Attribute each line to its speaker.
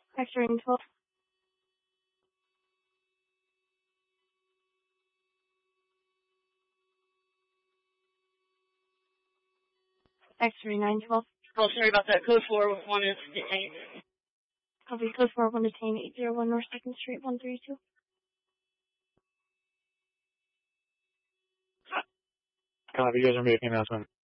Speaker 1: X-ray 12. X-ray 912.
Speaker 2: Oh, sorry about that. Code 4 1 is detained.
Speaker 1: Copy. Code 4 1 detained 801 North 2nd Street 132.
Speaker 3: Copy. You guys are making an announcement.